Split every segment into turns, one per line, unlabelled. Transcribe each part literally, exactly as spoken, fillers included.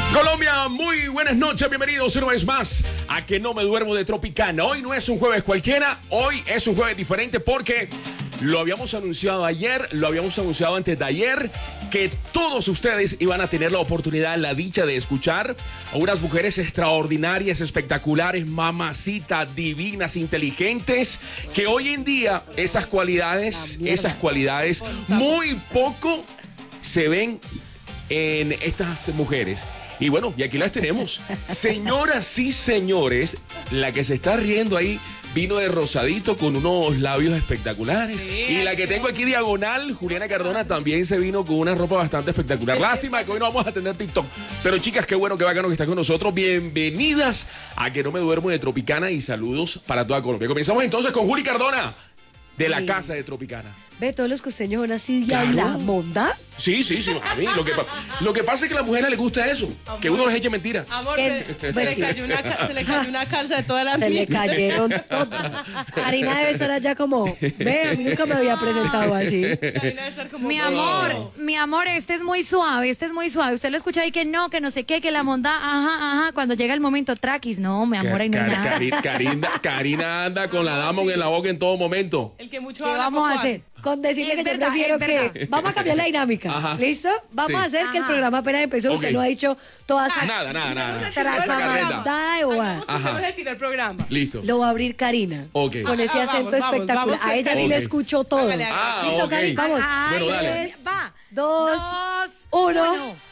Colombia, muy buenas noches, bienvenidos una vez más a Que No Me Duermo de Tropicana. Hoy no es un jueves cualquiera, hoy es un jueves diferente porque lo habíamos anunciado ayer, lo habíamos anunciado antes de ayer, que todos ustedes iban a tener la oportunidad, la dicha de escuchar a unas mujeres extraordinarias, espectaculares, mamacitas, divinas, inteligentes, que hoy en día esas cualidades, esas cualidades muy poco se ven en estas mujeres. Y bueno, y aquí las tenemos. Señoras y señores, la que se está riendo ahí vino de rosadito con unos labios espectaculares. Sí, y la que tengo aquí diagonal, Juliana Cardona, también se vino con una ropa bastante espectacular. Lástima que hoy no vamos a tener TikTok. Pero chicas, qué bueno, qué bacano que están con nosotros. Bienvenidas a Que No Me Duermo de Tropicana y saludos para toda Colombia. Comenzamos entonces con Juli Cardona, de la casa de Tropicana.
Ve, todos los costeños son así de claro. La monda.
Sí, sí, sí. A mí lo que, lo que pasa es que a las mujeres les gusta eso. Amor, que uno les eche mentira.
Amor, se, se, le cayó una, se le cayó una calza de toda la vida.
Se le cayeron todas. Karina debe estar allá como, ve, a mí nunca me había presentado así.
Karina debe estar como,
mi amor, oh. mi amor, este es muy suave, este es muy suave. Usted lo escucha ahí que no, que no sé qué, que la monda, ajá, ajá. Cuando llega el momento, traquis, no, mi amor, ahí no hay nada.
Karina, Karina, Karina anda con la Damon en la boca en todo momento.
El que mucho
¿Qué
habla,
vamos a hacer? Hace. Con decirle es que verdad, yo prefiero que... Vamos a cambiar la dinámica. Ajá. ¿Listo? Vamos sí. a hacer Ajá. que el programa apenas empezó. Okay. Usted no ha dicho todas...
Nada, nada, nada.
Nada igual. Vamos a tirar el programa.
Listo.
Lo va a abrir Karina.
Okay.
Con ese acento ah, vamos, espectacular. Vamos, vamos, a ella sí okay. le escuchó todo.
Hágale, hágale.
Ah,
Listo,
okay.
Karina. Vamos.
Ay,
bueno, dale.
Tres, va.
Dos,
Dos
uno.
uno.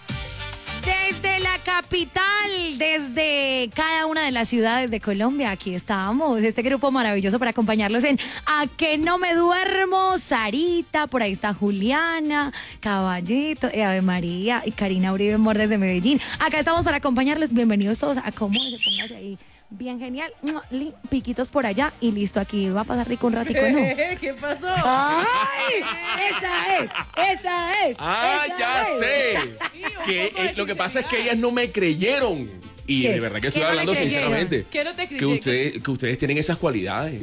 Desde la capital, desde cada una de las ciudades de Colombia, aquí estamos, este grupo maravilloso para acompañarlos en A Que No Me Duermo, Sarita, por ahí está Juliana, Caballito, Ave María y Karina Uribe Mor desde Medellín. Acá estamos para acompañarlos, bienvenidos todos, acomódense, pónganse ahí. Bien genial, piquitos por allá y listo, aquí va a pasar rico un ratico, ¿no?
¿Qué pasó?
¡Ay! Esa es, esa es.
Ah,
esa
ya
es.
sé. que eh, lo que pasa es que ellas no me creyeron. Y
¿Qué?
de verdad que estoy
no
hablando sinceramente.
¿Qué no te
que, usted, que ustedes tienen esas cualidades.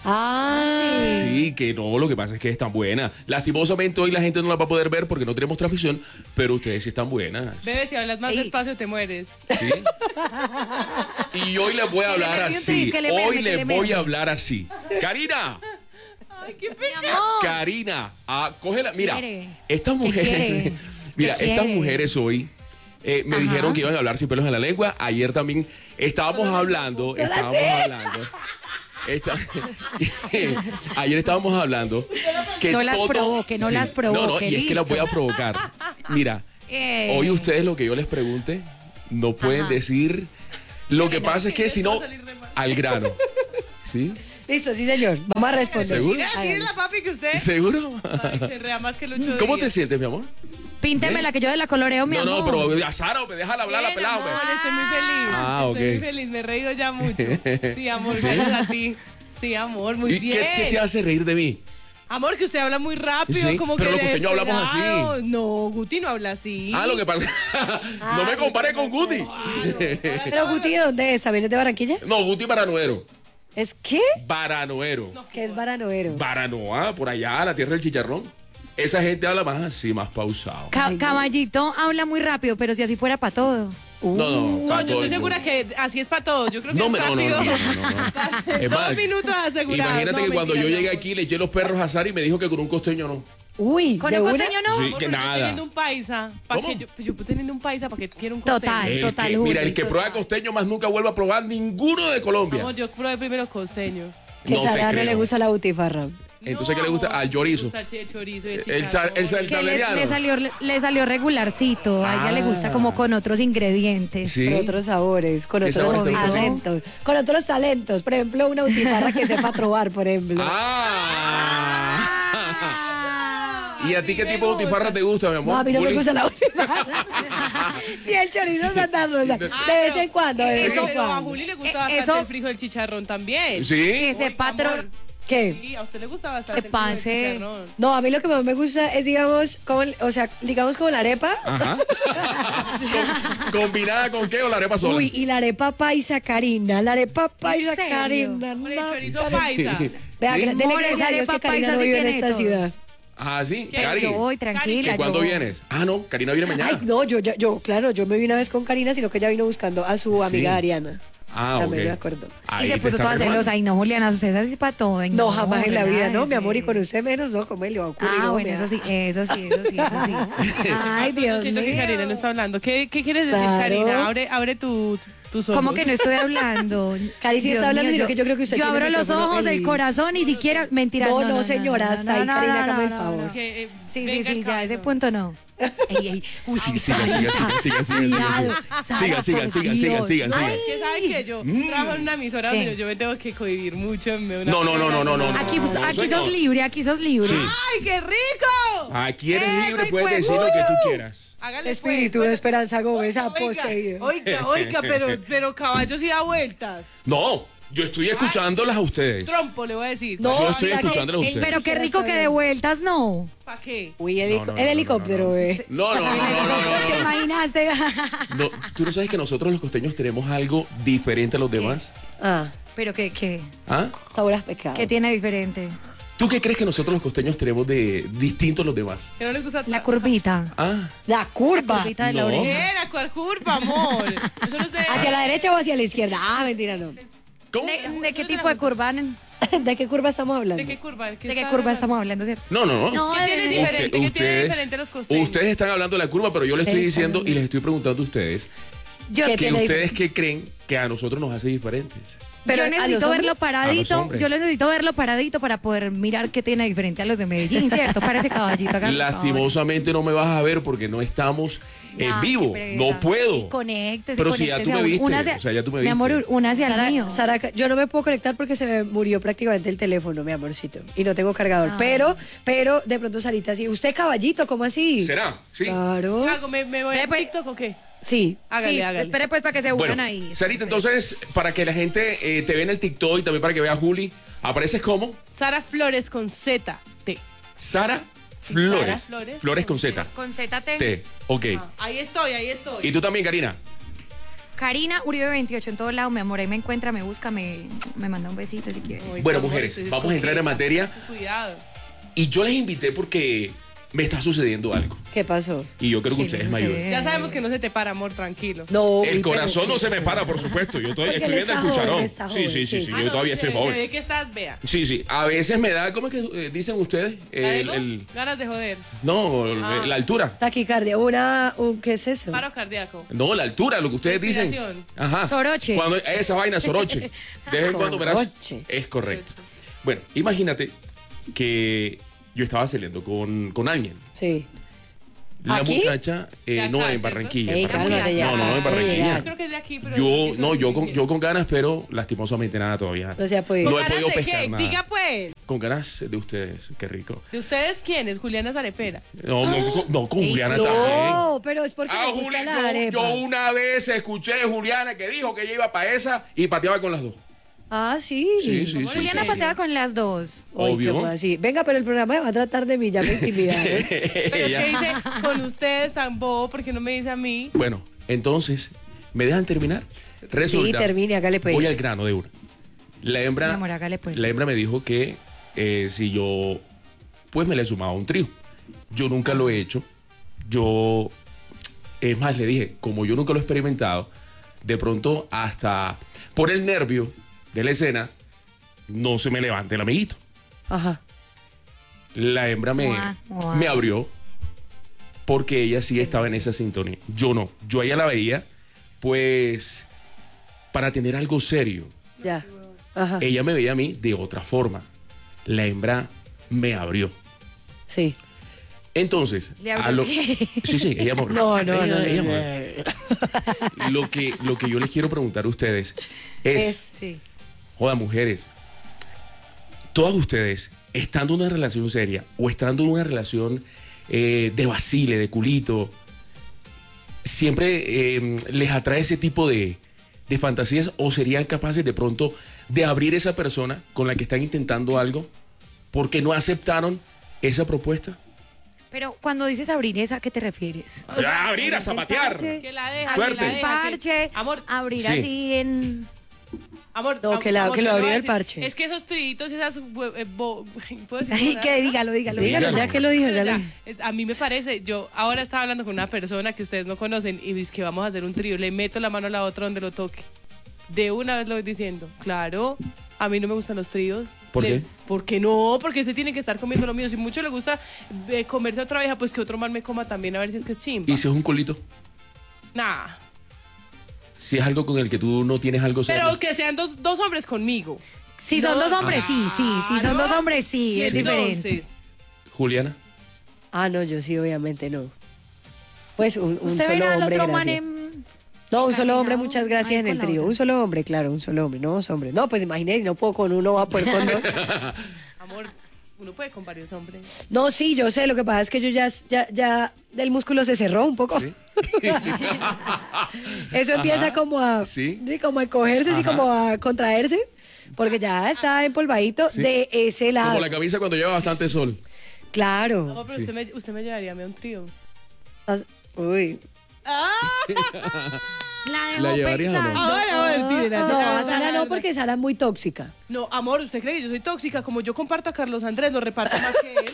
Ah,
sí. sí, que no, lo que pasa es que es tan buena. Lastimosamente hoy la gente no la va a poder ver porque no tenemos transmisión, pero ustedes sí están buenas.
Bebé, si hablas más Ey. despacio te mueres.
¿Sí? Y hoy les voy a hablar así. Hoy les voy a hablar así. Karina.
Ay, qué pena.
Karina, ah, cógela. Mira, estas mujeres, mira, estas mujeres hoy eh, me Ajá. dijeron que iban a hablar sin pelos en la lengua. Ayer también estábamos hablando, estábamos hablando. Esta, ayer estábamos hablando que
no las
todo,
provoque, no
sí,
las provoque.
No, no, y
listo.
es que las voy a provocar. Mira, eh. hoy ustedes lo que yo les pregunte no pueden Ajá. decir. Lo que pasa es que si no, al grano. ¿Sí?
Listo, sí, señor. Vamos a responder.
¿Seguro?
Tire la papi que usted.
¿Seguro?
Ay, se rea más que el ocho
¿Cómo
días.
te sientes, mi amor?
Píntemela, que yo de la coloreo, mi
no,
amor.
No, no, pero a Sara, me déjala hablar la pelada.
Amor, estoy muy feliz.
Ah,
estoy
okay.
muy feliz, me he reído ya mucho. Sí, amor, ¿Sí? gracias a ti. Sí, amor, muy
¿Y
bien.
¿Qué, ¿Qué te hace reír de mí?
Amor, que usted habla muy rápido,
sí,
como
pero
que
los costeños hablamos así.
No, Guti no habla así.
Ah, lo que pasa.
Ah,
no me compare con Guti.
Pero Guti, ¿de dónde es? ¿Vienes de Barranquilla?
No, Guti Baranoero.
¿Es qué?
Baranoero.
No, ¿qué es Baranoero?
Baranoa, por allá, la tierra del chicharrón. Esa gente habla más así, más pausado.
Ca Caballito habla muy rápido, pero si así fuera para todo.
Uh, no, no,
no, yo estoy segura que así es para todos. Yo creo que
no,
es
me,
rápido.
No, no, no, no, no. Es
Dos
más,
minutos asegurados.
Imagínate
no,
que cuando
mentira,
yo llegué
no.
aquí le eché los perros a Sara y me dijo que con un costeño no.
Uy,
¿con el costeño no?
Sí,
Amor,
que nada.
Teniendo un paisa, ¿para qué yo, pues yo teniendo un paisa, ¿para qué quiero un costeño?
Total,
el
total.
Que,
Juli,
mira, el que
total.
prueba costeño más nunca vuelve a probar ninguno de Colombia.
Amor, yo probé primero costeño.
Que
no
Sara no le gusta la butifarra.
Entonces,
no,
¿qué le gusta? Al chorizo.
Me gusta el chorizo y el
El, char, el, el
que le, le, salió, le, le salió regularcito. A ella
Ah.
le gusta como con otros ingredientes.
Sí.
Con otros sabores, con
¿Qué
otros
sabores te gustan?
talentos. Con otros talentos. Por ejemplo, una butifarra que sepa trobar, por ejemplo.
Ah. ¿Y a ti qué
me
tipo de
gusta.
butifarra te gusta, mi amor?
No, a mí no me
Juli?
gusta la butifarra. Ni el chorizo Santa Rosa. De vez en cuando, de vez
Eso,
en
pero a
cuando.
Juli le gusta
Eh,
bastante
eso-
el frijol del chicharrón también.
Sí.
Que ese
Oiga,
patrón.
amor.
¿Qué?
Sí, a usted le gusta bastante
Que
el frijol del
pase.
chicharrón.
No, a mí lo que más me gusta es, digamos, como, el- o sea, digamos como la arepa.
Ajá. Con- ¿Combinada con qué o la arepa sola?
Uy, y la arepa paisa, Karina. La arepa paisa,
serio?
Karina.
Con el
no,
chorizo
Karina.
paisa.
Vea,
¿Sí?
dele
Amor,
gracias
esa
a Dios
arepa
que Karina
paisa
no
sí
vive en
tiene
esta
todo.
ciudad.
Ah, sí,
Pero
Cari.
yo voy tranquila.
¿Y cuándo
yo...
vienes? Ah, no, Karina viene mañana.
Ay, no, yo, yo, yo, claro, yo me vi una vez con Karina, sino que ella vino buscando a su amiga
Sí.
Ariana.
Ah,
También
ok.
me acuerdo.
Ahí
Y se
te
puso
está
toda
firmando.
celosa. Ay, no, Juliana, usted es así para todo. Ay,
No, jamás en la vida, ¿no?
relájese.
Mi amor, y con usted menos, ¿no? ¿Cómo le va a ocurrir?
Ah,
No,
bueno,
me
eso
da-
sí, eso sí, eso sí, eso sí. Ay,
Yo
Dios
siento
mío.
que Karina no está hablando. ¿Qué, qué quieres decir,
Claro.
Karina? Abre, abre tu, tus ojos.
¿Cómo que no estoy hablando?
Cari sí
Dios
está hablando,
mío,
sino que yo creo que usted
Yo
tiene
abro
el
los
micrófono
ojos, el
feliz.
corazón, ni siquiera. Mentira.
No, no, señora, hasta ahí, Karina, hágame el favor.
Que, eh,
Sí, sí,
venga
sí,
el
ya, a ese
cabezón.
punto no. Ey, ey. Uy,
Sí, siga, siga, siga, siga, siga,
Cuidado.
siga,
Sara,
siga, siga,
por
siga, siga,
Dios.
siga,
Ay,
siga.
es que sabe que yo trabajo en una emisora
¿Qué?
donde yo me tengo que cohibir mucho. en una-
No, no, no, no, no, no, no.
Aquí,
no,
aquí
señor.
sos libre, aquí sos libre.
Sí.
¡Ay, qué rico!
Aquí eres
Eso,
libre,
hijo
puedes
de
decir lo que tú quieras.
Hágale
Espíritu
pues.
de Esperanza Gómez ha
Oiga,
poseído.
Oiga, oiga, pero, pero caballo sí da vueltas.
No, yo estoy escuchándolas a ustedes.
Trompo, le voy a decir.
No,
Yo estoy
mira que
escuchándolas a
el-
ustedes.
Pero qué
Ya
rico
está
que
bien.
de vueltas no.
¿Para qué?
Uy, el,
No, no, no,
el
no,
helicóptero,
no, no.
bebé.
No, no, no, no, no, no,
¿Te
no.
imaginaste?
No, tú no sabes que nosotros los costeños tenemos algo diferente a los demás.
Ah,
Pero qué, qué,
¿Ah?
sabor a pescado.
qué tiene diferente.
¿Tú qué crees que nosotros los costeños tenemos de distinto a los demás?
Que no les gusta
La curvita.
Ah,
La curva.
Curvita de la
No.
oreja.
¿Qué? ¿La cual curva, amor? Eso no es de...
¿Hacia la derecha o hacia la izquierda? Ah, mentira, no.
¿cómo?
¿De, de qué tipo de curva? ¿De
¿De qué curva estamos hablando?
¿De qué curva?
qué curva estamos hablando, cierto?
No, no, no.
No,
¿Qué tiene
de-
diferente?
Usted-
¿Qué tiene
ustedes,
diferente los costeños?
ustedes están hablando de la curva, pero yo le estoy
Ustedes
diciendo
están-
y les estoy preguntando a ustedes
Yo,
¿Qué
que
tiene
ustedes qué creen que a nosotros nos hace diferentes.
Pero
yo
a los
necesito verlo
hombres-
A los
paradito.
hombres.
Yo necesito verlo paradito para poder mirar qué tiene diferente a los de Medellín, ¿cierto? Parece caballito acá.
Lastimosamente no me vas a ver porque no estamos en
Ah,
vivo.
qué pereza.
No puedo.
Y conéctese,
Pero si ya tú
conéctese
me
a un-
viste,
una hacia-
o sea, ya tú me
Mi amor,
viste.
una hacia el
Sara,
mío.
Sara, yo no me puedo conectar porque se me murió prácticamente el teléfono, mi amorcito. Y no tengo cargador.
Ah.
Pero, pero de pronto, Sarita, sí. ¿Usted caballito? ¿Cómo así?
¿Será? Sí.
Claro.
¿Qué hago? ¿Me, me voy
Ve,
a
pues.
TikTok o qué?
Sí.
Hágale,
Sí,
hágale.
espere pues para que se
Bueno,
unan ahí.
Sarita, entonces, para que la gente eh, te vea en el TikTok y también para que vea a Juli, apareces como
Sara Flores con Z, T.
Sara
Sí,
Flores.
Sara Flores
Flores con
con
Z.
Con Z T.
T. Ok.
Ah, ahí estoy, ahí estoy.
Y tú también, Karina.
Karina Uribe veintiocho en todos lados, mi amor. Ahí me encuentra, me busca, me, me manda un besito si quiere.
Ay,
Bueno,
amor,
mujeres,
estoy
vamos a entrar en
escondida.
materia.
Cuidado.
Y yo les invité porque me está sucediendo algo.
¿Qué pasó?
Y yo creo que
¿Qué
ustedes
le
me ayuden.
sucede?
Ya sabemos que no se te para, amor, tranquilo.
No.
El
uy, pero
corazón
qué-
no se me para, por supuesto. Yo todavía
Porque
estoy
él
viendo el
está
cucharón.
joven, está
Sí,
joven,
sí, sí,
sí.
sí.
Ah,
Yo
no,
todavía
se,
estoy
se
joven.
ve que estás, vea.
Sí, sí. A veces me da, ¿cómo es que eh, dicen ustedes?
¿La
El,
ego?
el-
Ganas de joder.
no,
Ah.
la altura.
Taquicardia. Una, un, ¿qué es eso?
Paro cardíaco.
No, la altura, lo que ustedes dicen.
Respiración.
Ajá.
Soroche.
Cuando esa vaina, soroche. De vez en cuando verás.
Soroche.
Es correcto. Bueno, imagínate que yo estaba saliendo con, con alguien.
Sí.
La
¿Aquí?
muchacha, eh,
De acá,
no, en
¿cierto?
Barranquilla.
Ey,
en Barranquilla.
cálmate ya,
no, no, en
acabas de
Barranquilla.
llegar.
Yo creo que es de aquí, pero...
Yo, no, yo con, yo con ganas, pero lastimosamente nada todavía.
No se ha podido.
No he
¿Ganas
podido
de
pescar
qué?
nada.
Diga pues.
Con ganas de ustedes, qué rico.
¿De ustedes quiénes? Juliana Zarepera.
No, no, con- no, con
Ey,
Juliana también.
No, pero es porque
Ah,
me gusta
Juli,
la
yo,
arepas.
yo una vez escuché a Juliana que dijo que ella iba para esa y pateaba con las dos.
Ah, sí.
Sí, sí, sí.
Juliana
sí.
patea con las dos.
Uy,
Obvio.
¿cómo así? Venga, pero el programa va a tratar de mí, ya me intimidaron.
Pero es
Ella-
que dice con ustedes tan bobo porque no me dice a mí.
Bueno, entonces, ¿me dejan terminar? Resulta,
Sí, termine, hágale pues.
voy al grano de una. La hembra,
Mi amor, hágale, pues.
la hembra me dijo que eh, si yo, pues me le sumaba un trío. Yo nunca lo he hecho. Yo, es más, le dije, como yo nunca lo he experimentado, de pronto hasta por el nervio de la escena, no se me levante el amiguito.
Ajá.
La hembra me,
Guau, guau.
me abrió porque ella sí estaba en esa sintonía. Yo no. Yo a ella la veía, pues, para tener algo serio.
Ya. Ajá.
Ella me veía a mí de otra forma. La hembra me abrió.
Sí.
Entonces,
¿Le abrió
a lo-
qué?
sí, sí, ella me abrió.
No, no,
Ella-
no, no,
ella
no.
me abrió. Lo que, lo que yo les quiero preguntar a ustedes es,
Es-
Sí.
joda, mujeres, todas ustedes, estando en una relación seria o estando en una relación eh, de vacile, de culito, siempre eh, les atrae ese tipo de, de fantasías o serían capaces de pronto de abrir esa persona con la que están intentando algo porque no aceptaron esa propuesta.
Pero cuando dices abrir esa, ¿a qué te refieres?
Ah, abrir, a zapatear.
Que la deja,
Suerte.
que la deja. que-
Parche,
Amor,
abrir
Sí.
así en...
Amor,
no,
am,
que, la,
amor,
que lo abrió el
decir,
parche.
Es que esos triditos, esas... Eh, bo, ¿puedo decir
Ay, que dígalo, dígalo, dígalo, ya que lo dijo, ya, ya lo...
A mí me parece, yo ahora estaba hablando con una persona que ustedes no conocen y dice que vamos a hacer un trío, le meto la mano a la otra donde lo toque. De una vez lo voy diciendo, claro, a mí no me gustan los tríos.
¿Por
le,
qué?
¿Por qué no? Porque se tiene que estar comiendo lo mío. Si mucho le gusta eh, comerse a otra vieja, pues que otro man me coma también, a ver si es que es chimba.
¿Y si es un culito?
Nah.
Si es algo con el que tú no tienes algo serio.
Pero que sean dos, dos hombres conmigo.
Si
no.
son dos hombres, sí, sí. Si son dos hombres, sí, es
entonces,
diferente.
Juliana.
Ah, no, yo sí, obviamente no. Pues un, un
¿Usted
solo
verá al
hombre,
otro man
gracias.
en...
No, un solo hombre,
Organizado,
muchas gracias
ahí
en el
con la
trío.
otra.
Un solo hombre, claro, un solo hombre, no dos hombres. No, pues imagínate, no puedo con uno, va a poder con dos.
Amor, uno puede con varios hombres.
No, sí, yo sé, lo que pasa es que yo ya, ya, ya, el músculo se cerró un poco.
¿Sí?
Eso empieza
Ajá.
como a,
Sí.
sí, como a encogerse, así como a contraerse, porque ya está empolvadito
Sí.
de ese lado.
Como la camisa cuando lleva bastante sol.
Claro.
Amor, pero
Sí.
usted, me, usted me llevaría a mí a un trío.
As- Uy.
¡Ah!
La dejó
¿La llevarías o no?
pensando.
Ahora, a ver, tírela,
No,
tírela,
a Sara
tírela.
no, porque Sara es muy tóxica.
No, amor, ¿usted cree que yo soy tóxica? Como yo comparto a Carlos Andrés, lo reparto más que él.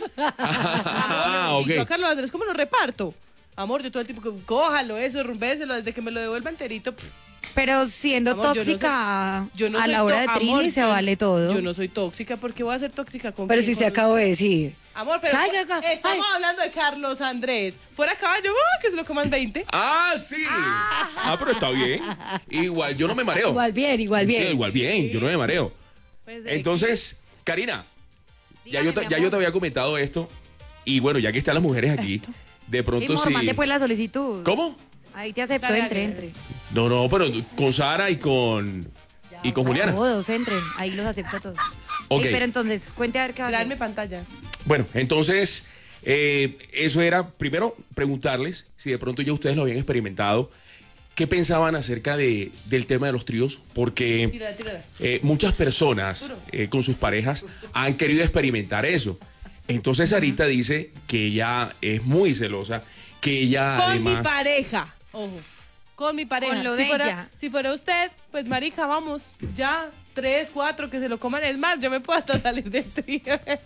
Ah,
Amor,
ok.
yo a Carlos Andrés, ¿cómo lo reparto? Amor, yo todo el tiempo, cójalo, eso, rumbéselo, desde que me lo devuelva enterito. Pff.
Pero siendo
Amor, yo no
tóxica
Yo no
a
soy
la hora
tó-
de
amor,
Trini se
yo-
vale todo.
Yo no soy tóxica, ¿por qué voy a ser tóxica con
Pero
quién?
si se
Con-
acabo de decir.
Amor, pero
Caiga acá,
estamos
ay.
hablando de Carlos Andrés. Fuera caballo, ¡ah! Que se lo coman veinte.
Ah, sí. Ah, pero está bien. Igual, yo no me mareo.
Igual bien, igual bien.
Sí, igual bien, yo no me mareo.
Pues, eh,
Entonces, Karina, ya
Dígame,
yo, te,
mi
ya
amor.
yo te había comentado esto. Y bueno, ya que están las mujeres aquí, de
Y
pronto
amor,
sí.
mande pues la solicitud.
¿Cómo?
Ahí te acepto,
Dale,
entre,
dale,
entre.
No, no, pero con Sara y con. Y con Juliana.
Todos entren, ahí los acepto a todos.
Ok.
Ey, pero entonces, cuente a ver qué va a
Traerme
hacer.
pantalla.
Bueno, entonces, eh, eso era primero preguntarles si de pronto ya ustedes lo habían experimentado. ¿Qué pensaban acerca de, del tema de los tríos? Porque
Tírala, tírala.
eh, muchas personas eh, con sus parejas han querido experimentar eso. Entonces Sarita dice que ella es muy celosa, que ella
Con
además...
mi pareja. Ojo. Con mi pareja.
Con lo
si
de
fuera,
ella.
Si fuera usted, pues marica, vamos. Ya, tres, cuatro, que se lo coman. Es más, yo me puedo hasta salir del trío.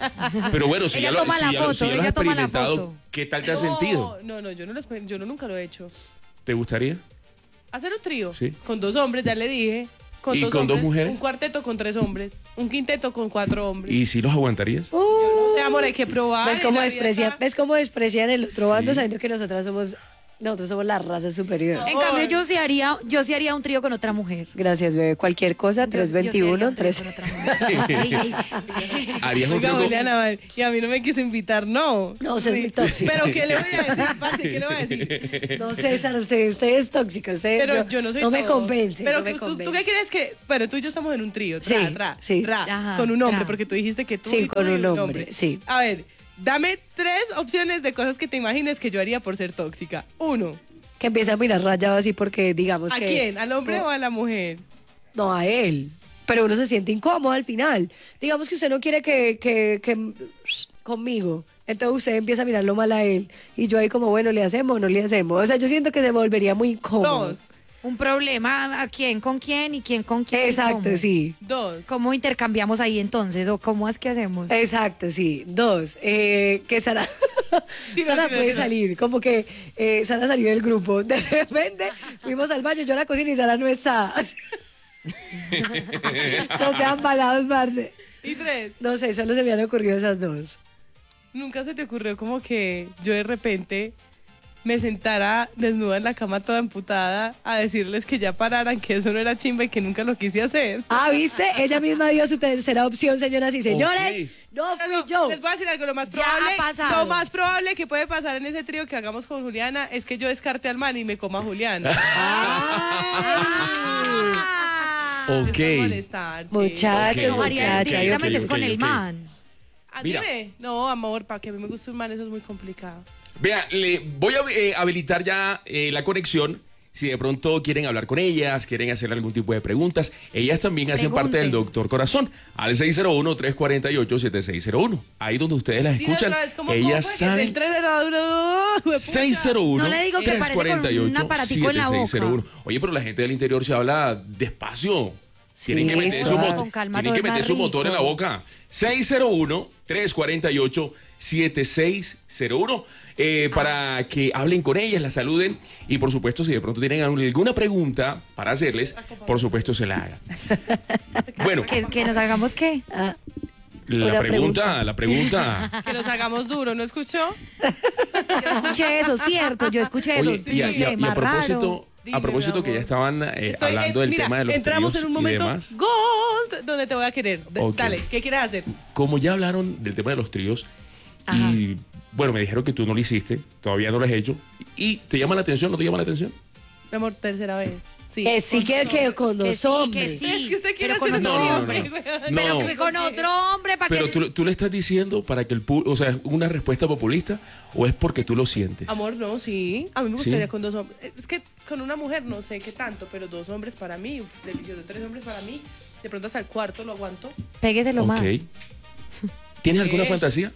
Pero bueno, si
Ella
ya lo,
toma
si
la
ya lo- si
foto,
ya lo has
ella toma la
experimentado,
foto.
¿qué tal te has
No,
sentido?
No, no, yo no, lo exper- yo no nunca lo he hecho.
¿Te gustaría?
Hacer un trío.
Sí.
Con dos hombres, ya le dije. Con
¿Y
dos
con dos
hombres,
mujeres?
Un cuarteto con tres hombres. Un quinteto con cuatro hombres.
¿Y si los aguantarías?
Yo no sé, amor, hay que probar.
¿Ves
en
cómo,
la vida
desprecia,
está-
¿Ves cómo desprecian el otro bando
Sí.
sabiendo que nosotras somos, nosotros somos la raza superior?
En cambio, yo sí haría, yo sí haría un trío con otra mujer.
Gracias, bebé. Cualquier cosa,
Yo-
tres
yo sí haría
veintiuno,
un trío
tres.
con otra mujer. Ey, ey.
¿Harías un
Oiga,
trío con-
Juliana, man, y a mí no me quiso invitar, no.
No, usted es muy tóxica.
Pero ¿qué le voy a decir, parce? ¿Qué le voy a decir?
No, César, usted, usted es tóxica. Usted,
Pero yo, no soy
No me
todo.
convence.
Pero
no me
que tú,
convence.
¿tú qué crees que...? Bueno, tú y yo estamos en un trío. Tra,
Sí,
tra,
sí.
tra,
Ajá,
con un hombre,
tra.
porque tú dijiste que tú
Sí,
y tú
con
y
un hombre, sí.
A ver, dame tres opciones de cosas que te imagines que yo haría por ser tóxica. Uno,
Que empieza a mirar rayado así porque digamos
¿a
que...
quién? ¿Al hombre
no,
o a la mujer?
No, a él. Pero uno se siente incómodo al final. Digamos que usted no quiere que, que, que conmigo. Entonces usted empieza a mirarlo mal a él. Y yo ahí como, bueno, ¿le hacemos o no le hacemos? O sea, yo siento que se volvería muy incómodo.
Dos,
Un problema, ¿a quién con quién y quién con quién?
Exacto,
¿Cómo?
sí.
dos.
¿Cómo intercambiamos ahí entonces? ¿O cómo es que hacemos?
Exacto, sí. Dos, eh, que Sara,
Sí,
Sara
sí,
puede
sí.
salir, como que eh, Sara salió del grupo. De repente fuimos al baño, yo a la cocina y Sara no está. Nos quedan balados, Marce.
Y tres,
No sé, solo se me han ocurrido esas dos.
¿nunca se te ocurrió como que yo de repente me sentara desnuda en la cama toda emputada a decirles que ya pararan, que eso no era chimba y que nunca lo quise hacer?
Ah, ¿viste? Ella misma dio su tercera opción, señoras y señores.
Ok.
No
Pero
fui
no,
yo.
Les voy a decir algo, lo más
Ya
probable,
ha pasado.
lo más probable que puede pasar en ese trío que hagamos con Juliana es que yo descarte al man y me coma a Juliana.
Ah.
Ok.
Es por molestar, sí.
Muchacho,
Yo haría
muchacha, yo-
directamente
ok,
es con
ok,
el
ok.
man.
Ah,
Mira.
dime. No, amor, para que a mí me guste un man eso es muy complicado.
Vea, le voy a eh, habilitar ya eh, la conexión. Si de pronto quieren hablar con ellas, quieren hacer algún tipo de preguntas, ellas también hacen
Pregunten.
parte del Doctor Corazón al seis cero uno, tres cuatro ocho, siete seis cero uno. Ahí donde ustedes las
Dile
escuchan,
otra vez, ¿cómo,
ellas
cómo fue? Que
saben.
del tres de la uno,
seis cero uno,
No le digo que
tres
parece
cuatro
con un
ocho,
aparatico en la
siete seis cero uno.
boca.
Oye, pero la gente del interior se habla despacio. Tienen que meter
eso,
su,
ah.
mo-
Con calma,
tienen
todo
que
es más
meter su motor en la
rico.
boca. seis cero uno, tres cuatro ocho, siete seis cero uno eh, para que hablen con ellas, las saluden y por supuesto si de pronto tienen alguna pregunta para hacerles, por supuesto se la hagan. Bueno,
¿Que, que nos hagamos qué?
Ah,
la
una
pregunta,
pregunta.
la pregunta.
Que nos hagamos duro, ¿no escuchó?
Yo escuché eso, cierto, yo escuché eso.
Oye, y a,
no
y a-
sé,
y a
más
propósito,
raro.
Dime,
a propósito
mi
que ya
amor.
estaban eh,
Estoy
hablando
en-
del
mira,
tema de los
entramos
tríos
en un
y
momento
demás.
gold donde te voy a querer. D-
Ok.
Dale, ¿qué quieres hacer?
Como ya hablaron del tema de los tríos
Ajá.
y bueno, me dijeron que tú no lo hiciste, todavía no lo has hecho. ¿Y te llama la atención? ¿No te llama la atención?
Mi amor, tercera vez. Sí.
que sí, que, que con
Que
dos
sí,
hombres.
que sí.
Es que usted quiere
pero con
hacer
otro
un
No, no, no.
hombre.
No.
Pero que con otro hombre, para
Pero
que...
tú, tú le estás diciendo para que el público, o sea, ¿es una respuesta populista o es porque tú lo sientes?
Amor, no, sí. A mí me
¿Sí?
gustaría con dos hombres. Es que con una mujer no sé qué tanto, pero dos hombres para mí, uf, delicioso. Tres hombres para mí. De pronto hasta el cuarto lo aguanto.
Pégueselo más.
Ok. ¿Tienes alguna
¿Qué?
fantasía?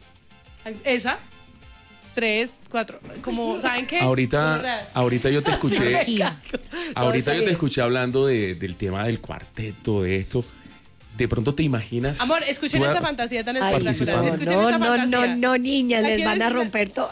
Esa. Tres, cuatro. Como, ¿saben qué?
Ahorita, ahorita yo te escuché,
Energía.
ahorita yo te
bien.
escuché hablando de- del tema del cuarteto, de esto. De pronto te imaginas.
Amor, escuchen
tú a-
esa fantasía tan
Ay,
espectacular.
participando.
Escuchen
no,
esa
no,
fantasía.
no, no, niñas,
¿La
les
quieres
van a
escuchar?
romper todo.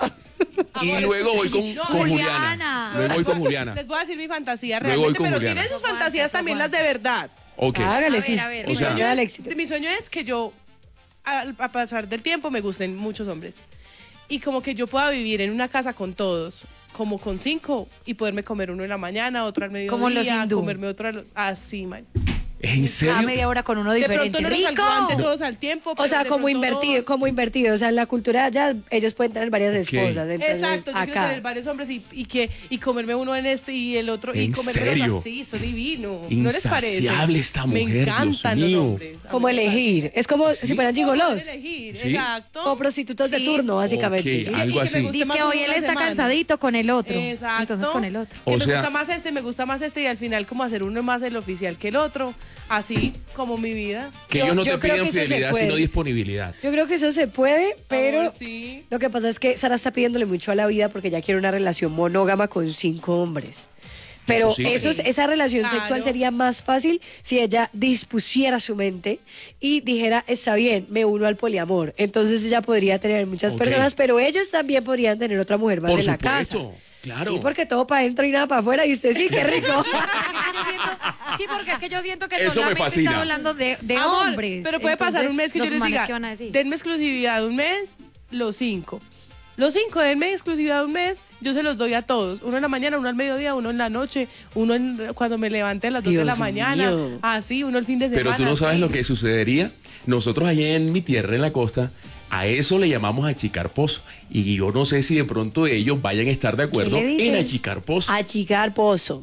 Y
Amor,
luego voy con,
escuchen. No,
con Juliana.
Juliana.
Luego voy con Juliana.
Les voy a decir mi fantasía
Luego voy
realmente,
con
pero
Juliana.
tienen sus
Aguanta,
fantasías también las
aguanta.
de verdad.
Ok.
Hágale,
A ver,
sí.
a ver.
O
Mi
sea-
sueño
Al
es-
éxito.
mi sueño es que yo, al- a pasar del tiempo, me gusten muchos hombres. Y como que yo pueda vivir en una casa con todos, como con cinco, y poderme comer uno en la mañana, otro al mediodía,
Como los hindú.
comerme otro a los... Así, man.
¿En
Cada
serio?
media hora con uno
De
diferente.
pronto no los
¡Rico!
aguante todos al tiempo.
O
pero
sea,
de
como
pronto
invertido,
dos.
como invertido. O sea, en la cultura ya ellos pueden tener varias
Ok.
esposas. Entonces,
Exacto, yo quiero
acá.
tener varios hombres y, y que y comerme uno en este y el otro y
¿En
comérmelos
serio?
así, eso divino. ¿No les parece?
Insaciable esta
Me
mujer,
encantan
Dios
los
mío.
hombres. A
Como
mí me
elegir. Es como si fueran
encanta.
gigolos.
Elegir,
¿Sí?
exacto.
Como prostitutos de
Sí.
turno, básicamente.
Ok,
¿sí?
algo
Y que me
así.
guste
Dice
más
que
uno
hoy
a
él
la
está
semana.
cansadito con el otro.
Exacto.
Entonces con el otro.
Que
O
me
sea-
gusta más este, me gusta más este y al final como hacer uno más el oficial que el otro, así como mi vida.
Que
Yo-
ellos no
yo
te
creo
piden
que eso se
fidelidad,
puede.
sino disponibilidad.
Yo creo que eso se puede, pero
Amor, sí.
lo que pasa es que Sara está pidiéndole mucho a la vida porque ya quiere una relación monógama con cinco hombres. Pero
Imposible.
eso, es- esa relación
Claro.
sexual sería más fácil si ella dispusiera su mente y dijera, está bien, me uno al poliamor. Entonces ella podría tener muchas
Ok.
personas, pero ellos también podrían tener otra mujer más
Por
en la casa.
supuesto, claro.
Sí, porque todo para adentro y nada para afuera. Y usted sí, qué rico.
Yo siento- sí, porque es que yo siento que
Eso me
solamente
fascina.
están hablando de, de
Amor,
hombres.
pero puede pasar
Entonces,
un mes que yo
los
les
manes,
diga,
¿qué van a decir?
denme exclusividad un mes, los cinco. Los cinco, denme exclusividad un mes, yo se los doy a todos. Uno en la mañana, uno al mediodía, uno en la noche, uno en, cuando me levante a las dos de
Dios
la mañana.
mío.
Así, uno el fin de semana.
Pero tú no sabes
así.
lo que sucedería. Nosotros allá en mi tierra, en la costa, a eso le llamamos achicar pozo. Y yo no sé si de pronto ellos vayan a estar de acuerdo
le dicen?
en achicar pozo.
Achicar pozo.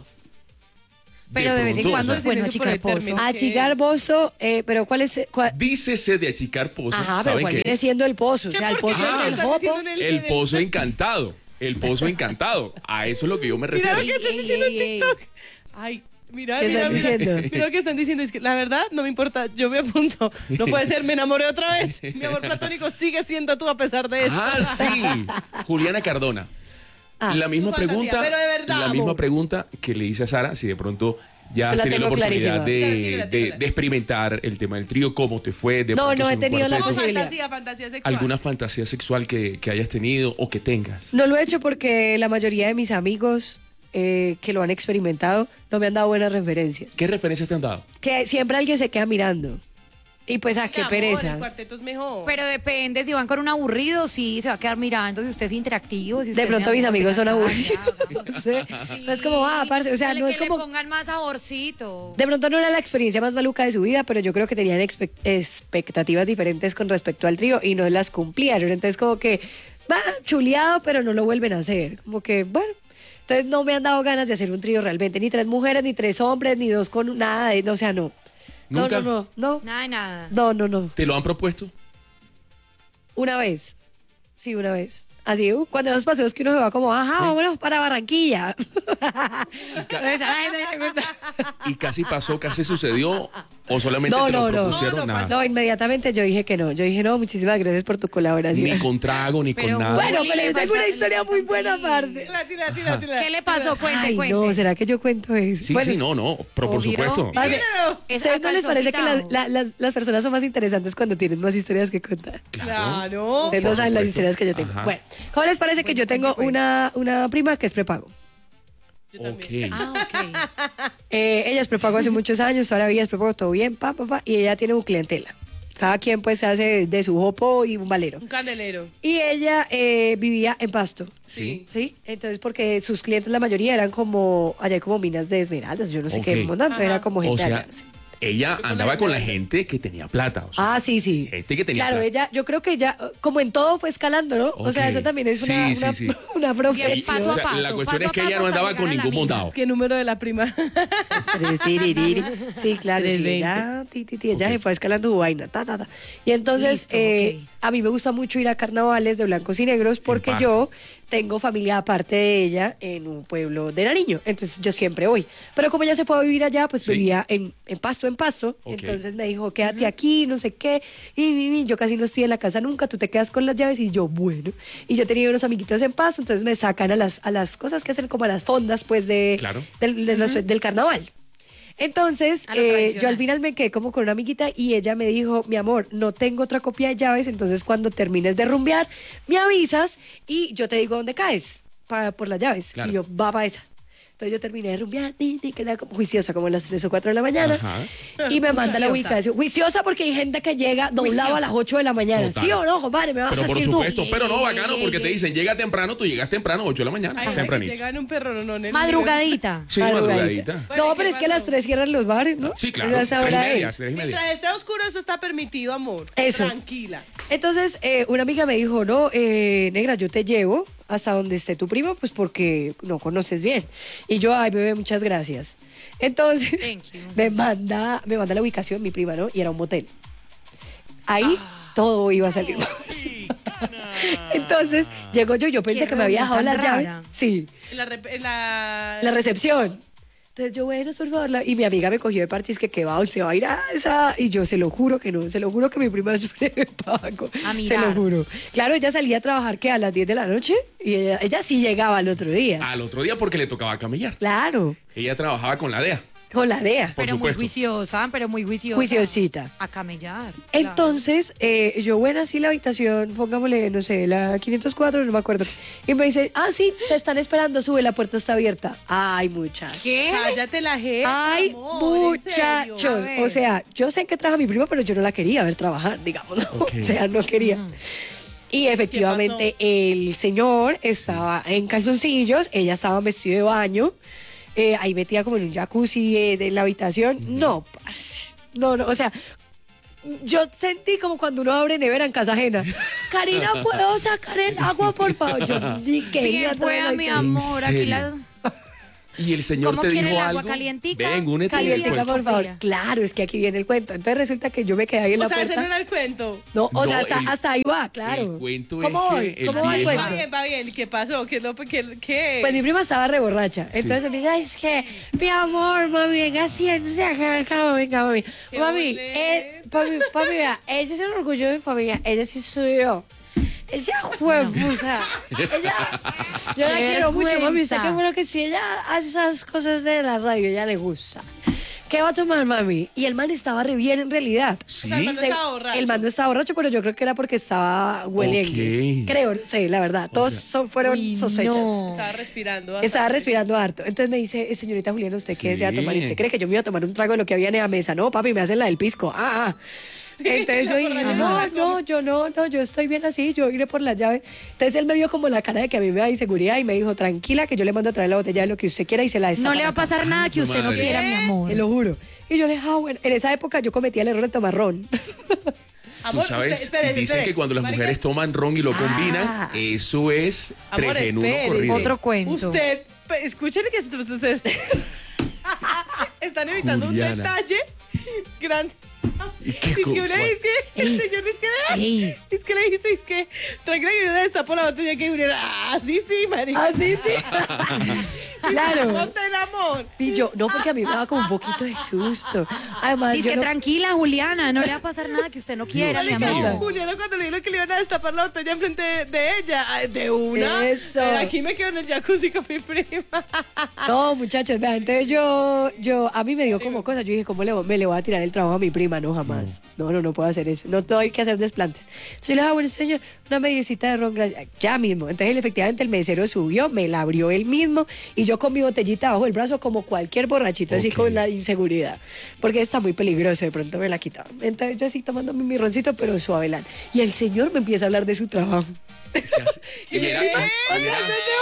Pero de vez en
pronto,
cuando
o
es
sea,
bueno
Silencio por el
achicar pozo.
término. ¿Qué
Achicar
es?
pozo, eh, pero ¿cuál es? cuál-
dícese de achicar pozo.
Ajá, pero
¿Saben
¿cuál
qué
viene
es?
siendo el pozo? O sea, el
por qué
pozo
Ah,
es el
están
jopo.
diciendo en el-
El
en el-
pozo encantado. El pozo encantado. A eso es lo que yo me
Mira
refiero.
lo que están
Ey,
diciendo
ey,
en
ey.
TikTok. Ay, mira,
¿Qué
mira,
están
mira.
diciendo?
Mira lo que están diciendo. Es que la verdad no me importa. Yo me apunto. No puede ser, me enamoré otra vez. Mi amor platónico sigue siendo tú a pesar de esto.
Ah, sí. Juliana Cardona.
Ah,
la misma
tu fantasía,
pregunta.
pero de verdad,
la
amor.
misma pregunta que le hice a Sara, si de pronto ya has
La
tenido la
tengo
oportunidad
clarísima.
de,
Tírala, tírala,
de-
tírala.
de experimentar el tema del trío, cómo te fue, de
No,
pronto
no he
sin un
tenido la
cuarteto,
No,
posibilidad.
fantasía, fantasía sexual.
alguna fantasía sexual que, que hayas tenido o que tengas.
No lo he hecho porque la mayoría de mis amigos eh, que lo han experimentado no me han dado buenas referencias.
¿Qué referencias te han dado?
Que siempre alguien se queda mirando. Y pues, ah, qué
Mi amor,
pereza.
El cuarteto es mejor.
Pero depende, si van con un aburrido, sí, se va a quedar mirando, si usted es interactivo. Si usted
De pronto
se
mis
llama
amigos son
Pepe
aburridos.
Natalia,
No sé. No es como, ah, parce, o sea,
Dale
no
que
es
le
como...
pongan más saborcito.
De pronto no era la experiencia más maluca de su vida, pero yo creo que tenían expe- expectativas diferentes con respecto al trío y no las cumplieron. Entonces como que, va, chuleado, pero no lo vuelven a hacer. Como que, bueno. Entonces no me han dado ganas de hacer un trío realmente. Ni tres mujeres, ni tres hombres, ni dos con nada. De, no, o sea, no.
¿Nunca?
No, no, no.
Nada de nada.
No, no, no.
¿Te lo han propuesto?
Una vez. Sí, una vez. Así, uh, cuando los paseos que uno se va como, ajá, vámonos para Barranquilla. Entonces, ay, no me gusta.
Y casi pasó, casi sucedió. ¿O solamente
No,
te lo
no, no.
propusieron?
No, no
Nada.
pasa.
No, inmediatamente yo dije que no. Yo dije, no, muchísimas gracias por tu colaboración.
Ni con trago, ni
Pero
con nada.
Bueno,
Uy,
pero
le
yo tengo una
falta-
historia muy buena, parce.
Tila, tila, tila, tila.
¿Qué le pasó? Cuente,
Ay,
cuente.
no, ¿será que yo cuento eso?
Sí,
Bueno,
sí, no, no, pero por
Obvio.
supuesto.
parce,
Dígalo.
Es
¿ustedes
a
no les parece que las,
calzón
la- las, las personas son más interesantes cuando tienen más historias que contar?
Claro.
Ustedes no saben las historias que yo tengo.
Ajá.
Bueno, ¿cómo les parece que
Bueno,
yo tengo
cuente, pues.
una, una prima que es prepago?
Ok.
Ah, ok.
Eh, ella es prepago hace muchos años, toda la vida es prepago, todo bien, pa, pa, pa, y ella tiene un clientela. Cada quien pues se hace de su jopo y un valero.
Un candelero.
Y ella eh, vivía en Pasto.
Sí.
¿Sí? Entonces, porque sus clientes, la mayoría eran como, allá hay como minas de esmeraldas, yo no sé
Ok.
qué montando, era como gente
O sea,
allá. sí.
ella andaba con la gente que tenía plata. O sea,
Ah, sí, sí.
gente que tenía
Claro,
plata.
ella, yo creo que ella, como en todo, fue escalando, ¿no? O sea,
Ok.
eso también es una,
Sí, sí,
una,
sí.
una
Bien,
profesión.
paso a
O sea, la
paso,
cuestión
paso
es
a
que ella
paso
no
hasta
andaba
llegar
con
a la
ningún
mina.
mondado.
¿Qué número de la prima?
Sí, claro, sí,
trescientos veinte.
ella, ti, ti, ti, ella
Ok.
se fue escalando su vaina, ta, ta, ta. Y entonces,
Listo,
eh,
ok.
a mí me gusta mucho ir a carnavales de blancos y negros porque
Pasto.
yo tengo familia aparte de ella en un pueblo de Nariño, entonces yo siempre voy. Pero como ella se fue a vivir allá, pues
Sí.
vivía en, en Pasto, en Pasto,
Ok.
entonces me dijo, quédate aquí, no sé qué, y, y, y yo casi no estoy en la casa nunca, tú te quedas con las llaves, y yo, bueno. Y yo tenía unos amiguitos en Pasto, entonces me sacan a las, a las cosas que hacen como a las fondas, pues, de,
Claro.
del, de los- del carnaval. Entonces,
A lo
eh,
tradicional.
yo al final me quedé como con una amiguita y ella me dijo, mi amor, no tengo otra copia de llaves, entonces cuando termines de rumbear, me avisas y yo te digo dónde caes para, por las llaves.
Claro.
Y yo, va para esa. Entonces yo terminé de rumbear, ni, ni, que era como juiciosa, como a las tres o cuatro de la mañana.
Ajá.
Y me manda la
Juiciosa.
ubicación. Juiciosa porque hay gente que llega doblado
Juiciosa.
a las ocho de la mañana.
Total.
¿Sí o no, compadre? Me vas
Pero
a
por
decir tú.
supuesto, pero no, bacano, porque te dicen, llega temprano, tú llegas temprano, ocho de la mañana,
Ay,
tempranito.
llega en un perro, no, no. en el
Madrugadita.
Sí,
Madrugadita.
madrugadita.
Bueno,
No,
¿qué
pero es que a
pasó?
las tres cierran los bares, ¿no?
Sí, claro.
Esa es
Tres y
hora
media,
es.
tres y media.
Mientras esté oscuro, eso está permitido, amor.
Eso.
Tranquila.
Entonces, eh, una amiga me dijo, no, eh, negra, yo te llevo hasta donde esté tu prima, pues porque no conoces bien. Y yo, ay, bebé, muchas gracias. Entonces,
Thank you.
me manda, me manda la ubicación, mi prima, ¿no? Y era un motel. Ahí todo iba a salir mal. Entonces, llego yo, yo pensé
Qué
que me había dejado
reunión
las
tan
llaves.
rara.
Sí,
En la, rep- en la...
la recepción. Entonces yo, buenas, por favor. la- Y mi amiga me cogió de parches que, que va, se va a ir a esa. Y yo, se lo juro que no, se lo juro que mi prima es pago.
A
Se
mirar.
lo juro. Claro, ella salía a trabajar, que a las diez de la noche. Y ella, ella sí llegaba al otro día.
Al otro día porque le tocaba camellar.
Claro,
Ella trabajaba con la D E A.
con la D E A.
Por
Pero muy
supuesto.
juiciosa, pero muy juiciosa.
Juiciosita.
A camellar. claro.
Entonces, eh, yo, bueno, así la habitación, pongámosle, no sé, la quinientos cuatro, no me acuerdo. Y me dice, ah, sí, te están esperando, sube, la puerta está abierta. Ay, muchacha.
¿Qué?
Cállate la G.
Ay,
amor, ¿en serio?
muchachos.
A ver.
O sea, yo sé que trabaja mi prima, pero yo no la quería ver trabajar, digamos. ¿no?
Ok.
O sea, no quería. Y efectivamente, el señor estaba en calzoncillos, ella estaba vestida de baño, eh, ahí metida como en un jacuzzi eh, de la habitación. No, parce, no, no, o sea, yo sentí como cuando uno abre nevera en casa ajena. Karina, ¿puedo sacar el agua, por favor? Yo ni quería
Bien, pueda,
traer
mi
la-
amor. Aquí
serio?
la...
Y el señor
¿Cómo
te
quiere
dijo
el agua,
algo.
calientica?
Ven, únete al
Calientica,
cuento.
por favor.
Fría.
Claro, es que aquí viene el cuento. Entonces resulta que yo me quedé ahí en
O
la
sea, ese
puerta.
no era el cuento.
No, o
No,
sea, hasta,
el-
hasta ahí va, claro.
el cuento
¿Cómo
es
voy?
que el
¿Cómo va el
viejo-
Va
cuento?
bien, va bien. ¿Qué pasó? ¿Qué, no, qué, qué?
Pues mi prima estaba re borracha. Entonces me dice, "Ay, es que, mi amor, mami, venga, siéntese acá, acá, venga, mami.
Qué
Mami,
boleta.
eh, papi, papi, vea, ese es el orgullo de mi familia, ella sí soy yo. Ella jueputa. Ella, yo la
Qué
quiero mucho, mami. Usted
vergüenza.
qué bueno que si ella hace esas cosas de la radio, ella le gusta. ¿Qué va a tomar, mami? Y el man estaba re bien en realidad.
Sí.
O sea, el man no
Se-
estaba borracho.
El man no estaba borracho, pero yo creo que era porque estaba hueliendo.
Ok.
Creo, no sé, la verdad. Todos son, fueron
Uy,
sospechas.
no.
Estaba respirando. bastante.
Estaba respirando harto. Entonces me dice, eh, señorita Juliana, ¿usted qué
Sí.
desea tomar? ¿Y usted cree que yo me iba a tomar un trago de lo que había en la mesa? No, papi, me hacen la del pisco. Ah, ah. Entonces yo dije,
borracha
no,
no
no, yo no, no, yo estoy bien así, yo iré por la llave. Entonces él me vio como la cara de que a mí me da inseguridad y me dijo, tranquila, que yo le mando a traer la botella de lo que usted quiera y se la destapa.
No le va a pasar nada que
tu
usted no
madre.
quiera, mi amor.
Te lo juro. Y yo le dije, ah, bueno, en esa época yo cometía el error de tomar ron.
Tú
Amor,
sabes,
usted- espere,
dicen
espere.
que cuando las
Marica,
mujeres toman ron y lo
Ah.
combinan, eso es
Amor,
tres en uno
espere.
corrido.
Otro cuento.
Usted, pe- escuchen que ustedes están evitando
Juliana.
un detalle grande.
¿Y qué
Es que
co-
una vez que el
Ey.
señor es que,
Ey.
es que le dice, es que tranquila que yo le destapó la botella que Julián, ah, sí, sí, marica.
Ah, sí, sí. Claro.
Ponte el amor.
Y yo, no, porque a mí me daba como un poquito de susto. Además,
Dice
yo
que
no-
tranquila, Juliana, no le va a pasar nada que usted no quiera, mi
Dios mío.
amor.
Juliana cuando le dijeron que le iban a destapar la botella enfrente de, de ella, ah, de una.
Eso.
Pero aquí me quedo en el jacuzzi con mi prima.
No, muchachos, vean, entonces yo, yo, a mí me dio como cosa, yo dije, ¿cómo le, voy- me le voy a tirar el trabajo a mi prima? No, jamás. No, no, no puedo hacer eso. No tengo que hacer desplantes. Entonces yo le dije, ah, bueno, señor, una medicita de ron, gracias. Ya mismo. Entonces, él, efectivamente, el mesero subió, me la abrió él mismo y yo con mi botellita bajo el brazo como cualquier borrachito, así
Ok.
con la inseguridad. Porque está muy peligroso, de pronto me la quitaba. Entonces yo así tomando mi roncito, pero suavelán. Y el señor me empieza a hablar de su trabajo.
¿Qué hace? Y mira,
¿Qué?
y mira,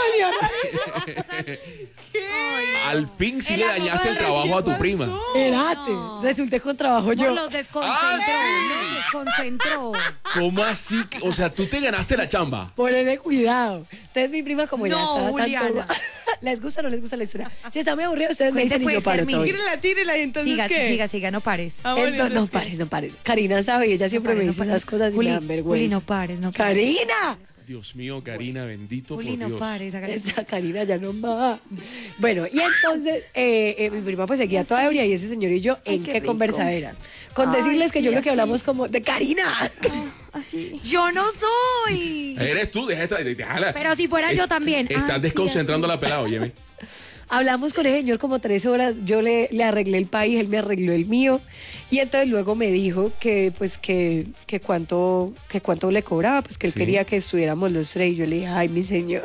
al fin sí
El
le
abogado
dañaste el
de
trabajo a tu prima.
Espérate,
No.
resulté con trabajo
No,
yo.
los desconcentró,
Ah, sí.
los desconcentró.
¿Cómo así? que- O sea, tú te ganaste la chamba.
Ponele cuidado. Entonces mi prima como ya
No,
estaba
Juliana.
tanto... ¿Les gusta o no les gusta la historia? Si está muy aburrido, ustedes me
Cuente,
dicen y
pues,
yo paro
termine.
todo bien.
Tírela, tírela y entonces
Siga,
¿qué?
siga, siga, no pares.
Ah, bueno,
Entonces, no
entonces, ¿qué?
pares, no pares. Karina sabe y ella siempre
No
me
pares,
dice
no
esas
pares.
cosas y
Juli,
me dan vergüenza.
Juli, no pares, no pares.
¡Karina!
Dios mío, Karina, bendito
Juli,
por
no
Dios.
pares. hágale.
Esa Karina ya no va. Bueno, y entonces eh, eh, mi prima pues seguía toda ebria y ese señor y yo,
Ay,
¿en
qué
qué
rico.
conversadera? Con
Ay,
decirles que
sí,
yo creo que
así.
hablamos como de Karina.
Así. Yo no soy.
Eres tú, deja esta- déjala.
Pero si fuera yo también.
Estás
Ah, sí,
desconcentrando a la pelada, óyeme.
Hablamos con el señor como tres horas, yo le, le arreglé el país, él me arregló el mío y entonces luego me dijo que pues que, que cuánto que cuánto le cobraba, pues que él
Sí.
quería que estuviéramos los tres y yo le dije, ay mi señor.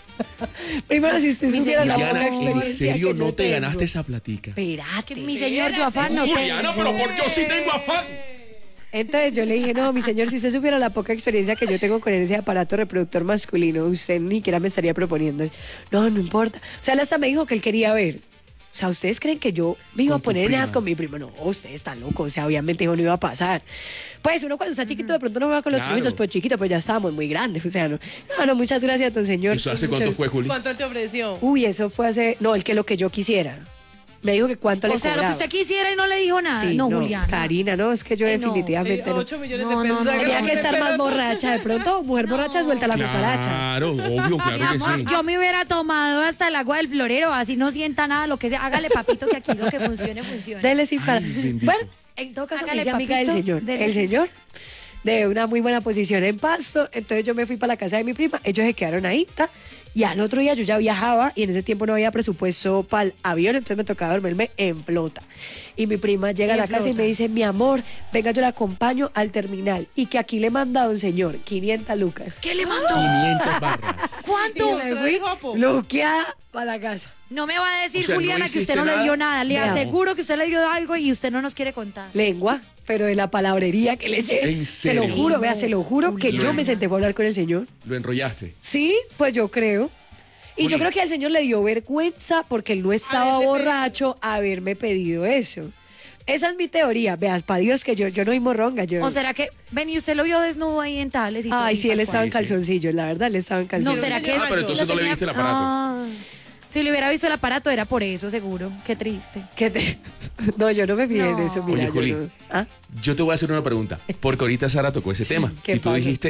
Primero si usted
Mi
supiera la
señor.
poca
Juliana, ¿en
experiencia
serio
que yo
no te
tengo.
ganaste esa platica?
Espérate.
Que mi señor, yo afán no
Juliana,
tengo.
pero por Dios sí tengo afán.
Entonces yo le dije, no, mi señor, si usted supiera la poca experiencia que yo tengo con ese aparato reproductor masculino, usted ni siquiera me estaría proponiendo. No, no importa. O sea, él hasta me dijo que él quería ver. O sea, ¿ustedes creen que yo me iba
Con
a
tu
poner en esas
prima.
con mi primo? No, usted está loco. O sea, obviamente eso no iba a pasar. Pues uno cuando está chiquito de pronto no va con los
Claro.
primitos, pues chiquito, pues ya estábamos muy grandes. O sea, no, no, no, muchas gracias, don señor.
¿Eso hace
Muchas-
cuánto fue, Juli?
¿Cuánto te ofreció?
Uy, eso fue hace... No, el que lo que yo quisiera. Me dijo que cuánto le
O sea, lo que
cobraba.
usted quisiera y no le dijo nada.
Sí,
no, Juliana.
Karina, no, es que yo
Ay, no.
definitivamente no.
ocho millones
No,
de pesos.
no, no,
hágame
Tenía que
un
estar más
pedazo.
borracha. De pronto, mujer borracha suelta la cucaracha.
Claro, obvio,
Mi
claro que
amor,
sí.
yo me hubiera tomado hasta el agua del florero, así no sienta nada, lo que sea. Hágale, papito, que aquí lo que funcione, funcione.
Dele sin para.
bendito.
Bueno, en todo caso, me
Hágale,
hice amiga del
papito,
señor.
dele
El
sin-
señor, de una muy buena posición en Pasto. Entonces yo me fui para la casa de mi prima. Ellos se quedaron ahí. Ta, y al otro día yo ya viajaba y en ese tiempo no había presupuesto para el avión, entonces me tocaba dormirme en flota. Y mi prima llega a
En
la casa y
flota.
me dice, mi amor, venga, yo la acompaño al terminal. Y que aquí le manda a un señor quinientas lucas.
¿Qué le mandó?
quinientas barras.
¿Cuánto?
Y me fui guapo.
Luqueada para la casa.
No me va a decir,
O sea, no
Juliana, que usted
hiciste
no le
nada.
dio nada. Le
No.
aseguro que usted le dio algo y usted no nos quiere contar.
Lengua, pero de la palabrería que le eché.
¿En
Se lo
serio?
juro, vea, se lo juro que yo
Juliana.
me senté a hablar con el señor.
Lo enrollaste.
Sí, pues yo creo. Y yo
Juli.
creo que al señor le dio vergüenza porque él no estaba
Haberle
borracho haberme pedido eso. Esa es mi teoría. Veas, para Dios que yo, yo no soy morronga. Yo...
¿O será que, ven, y usted lo vio desnudo ahí en Tales y todo,
Ay,
y
sí, él
Pascual?
estaba en
Sí, sí.
calzoncillos, la verdad, él estaba en
¿No
calzoncillos.
será que
Ah, pero entonces no le
tenía-
viste el aparato.
Ah, si le hubiera visto el aparato era por eso, seguro. Qué triste.
¿Qué te- No, yo no me fijé en
No.
eso, mira.
Oye,
yo
Juli.
no- ¿Ah?
Yo te voy a hacer una pregunta, porque ahorita Sara tocó ese tema
¿qué
y tú
pasa?
dijiste,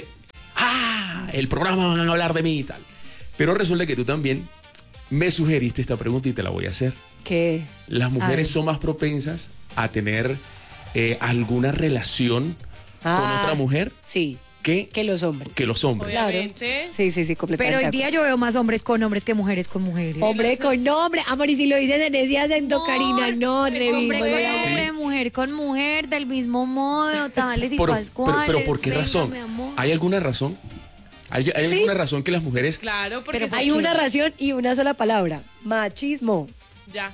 ah, el programa van a hablar de mí y tal. Pero resulta que tú también me sugeriste esta pregunta y te la voy a hacer.
¿Qué?
Las mujeres
ver.
son más propensas a tener eh, alguna relación
Ah.
con otra mujer
Sí,
que,
que los hombres.
que los hombres.
Claro.
Obviamente.
Sí, sí, sí, completamente.
Pero hoy
de
día
acuerdo.
yo veo más hombres con hombres que mujeres con mujeres.
Hombre con nombre, amor, y si lo dices en ese acento, Karina, no,
Hombre
revivo.
con
ya.
hombre, mujer con mujer, del mismo modo, tales y
Pero, pero,
pascuales.
pero ¿por qué
Venga,
razón?
mi amor.
¿Hay alguna razón? ¿Hay, hay
Sí.
alguna razón que las mujeres...
Claro, porque
Pero
se-
Hay una ración y una sola palabra, machismo.
ya.